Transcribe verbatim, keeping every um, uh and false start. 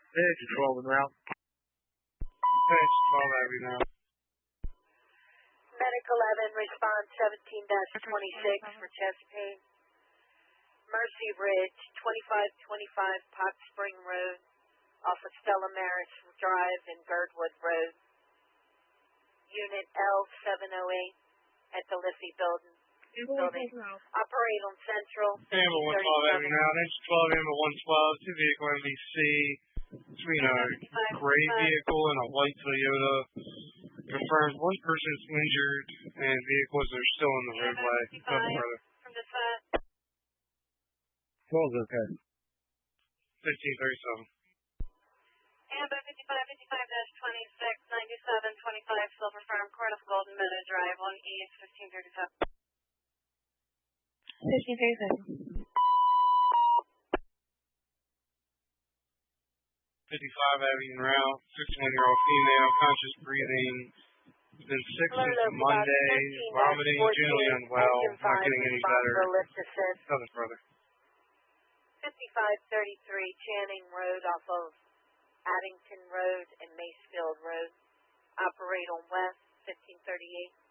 Edge twelve en route. Edge twelve Abbey now. Medic eleven, response seventeen dash twenty-six for chest pain. Mercy Ridge, twenty-five twenty-five Pot Spring Road, off of Stella Maris Drive and Girdwood Road. Unit L seven oh eight at the Liffey Building. building. Operate on Central. Amber one twelve Abbey now. Edge twelve, Amber one twelve, two vehicle M V C. Between a gray vehicle and a white Toyota. Confirmed one person is injured and vehicles are still in the roadway. Nothing further. From the side. twelve is okay. fifteen thirty-seven. Amber fifty-five fifty-five dash twenty-six ninety-seven twenty-five Silver Farm Court of Golden Meadow Drive on East fifteen thirty-seven. fifteen thirty-seven. fifty-five Abbey en route, sixty-one-year-old female, conscious breathing, been sick since Monday, vomiting, generally unwell, not getting any better. Nothing further. fifty-five thirty-three Channing Road off of Addington Road and Macefield Road. Operate on West fifteen thirty-eight.